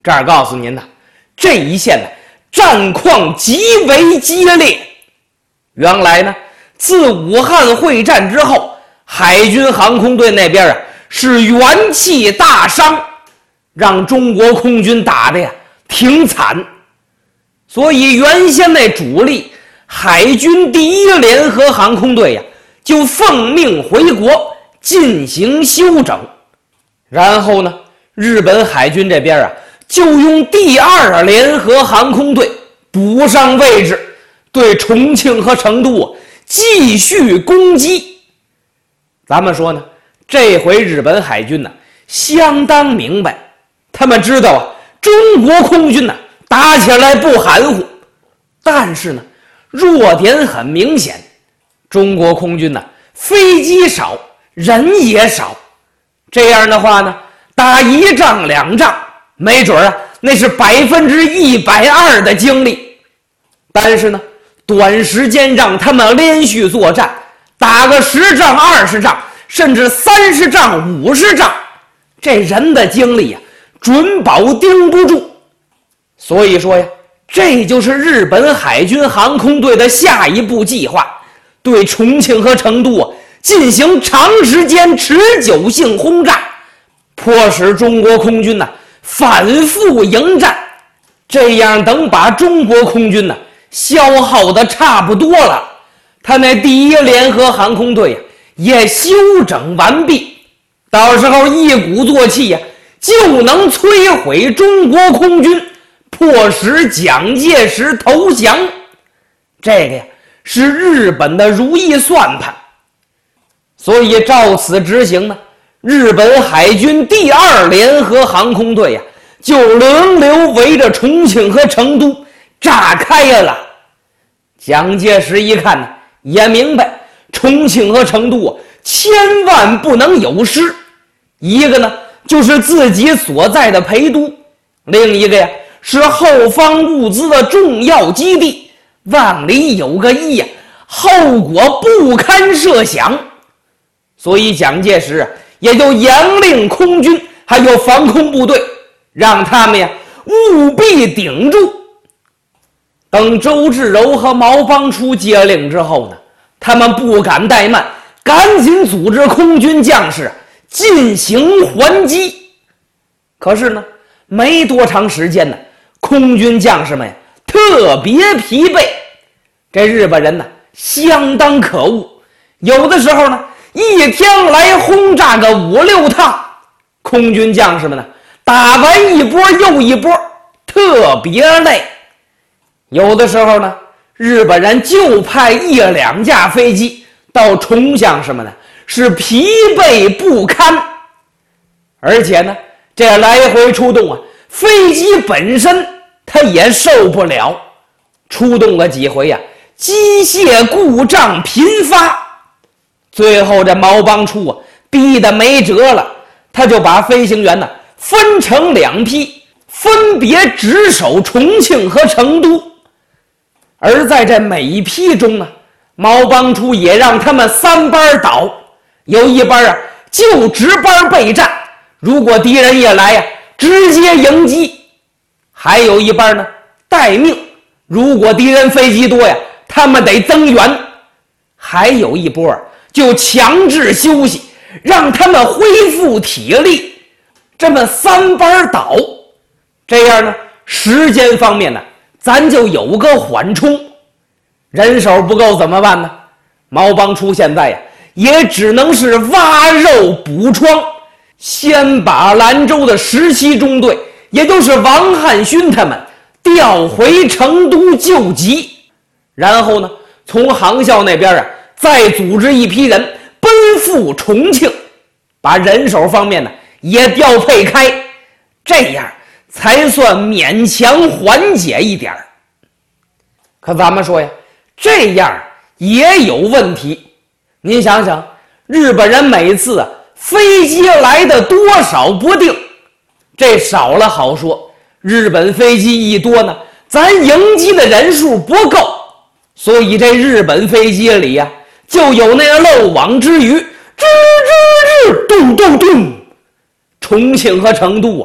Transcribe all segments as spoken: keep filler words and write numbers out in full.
这儿告诉您呢，这一线呢战况极为激烈。原来呢，自武汉会战之后，海军航空队那边啊是元气大伤，让中国空军打的呀挺惨。所以原先那主力海军第一联合航空队呀就奉命回国进行休整。然后呢，日本海军这边啊就用第二联合航空队补上位置，对重庆和成都啊继续攻击。咱们说呢，这回日本海军呢相当明白，他们知道啊中国空军呢打起来不含糊，但是呢弱点很明显，中国空军呢飞机少，人也少，这样的话呢打一仗两仗没准啊那是百分之一百二的精力。但是呢短时间让他们连续作战，打个十仗二十仗甚至三十仗五十仗，这人的精力呀准保盯不住。所以说呀，这就是日本海军航空队的下一步计划，对重庆和成都啊进行长时间持久性轰炸，迫使中国空军呢、啊、反复迎战。这样等把中国空军呢、啊、消耗的差不多了，他那第一联合航空队呀、啊、也休整完毕，到时候一鼓作气呀、啊、就能摧毁中国空军，迫使蒋介石投降。这个呀是日本的如意算盘。所以照此执行呢，日本海军第二联合航空队呀、啊、就轮流围着重庆和成都炸开了。蒋介石一看呢，也明白重庆和成都啊千万不能有失，一个呢就是自己所在的陪都，另一个呀是后方物资的重要基地，往里有个一呀，后果不堪设想。所以蒋介石啊也就严令空军还有防空部队，让他们呀务必顶住。等周至柔和毛邦初接令之后呢，他们不敢怠慢，赶紧组织空军将士进行还击。可是呢没多长时间呢，空军将士们呀特别疲惫。这日本人呢相当可恶，有的时候呢一天来轰炸个五六趟，空军将士们呢打完一波又一波，特别累。有的时候呢日本人就派一两架飞机到冲将士们呢是疲惫不堪。而且呢这来回出动啊，飞机本身它也受不了，出动了几回呀、啊，机械故障频发。最后这毛邦初啊逼得没辙了，他就把飞行员呢分成两批，分别值守重庆和成都。而在这每一批中呢，毛邦初也让他们三班倒，有一班啊就值班备战，如果敌人一来呀、啊、直接迎击；还有一班呢待命，如果敌人飞机多呀，他们得增援；还有一波就强制休息，让他们恢复体力。这么三班倒，这样呢时间方面呢咱就有个缓冲。人手不够怎么办呢？毛邦初现在呀也只能是挖肉补疮，先把兰州的十七中队，也就是王汉勋他们调回成都救急，然后呢从航校那边啊再组织一批人奔赴重庆，把人手方面呢也调配开，这样才算勉强缓解一点。可咱们说呀，这样也有问题。您想想，日本人每次啊飞机来的多少不定，这少了好说，日本飞机一多呢，咱迎击的人数不够，所以这日本飞机里呀、啊、就有那个漏网之鱼，吱吱吱，咚咚咚，重庆和成都啊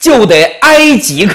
就得挨几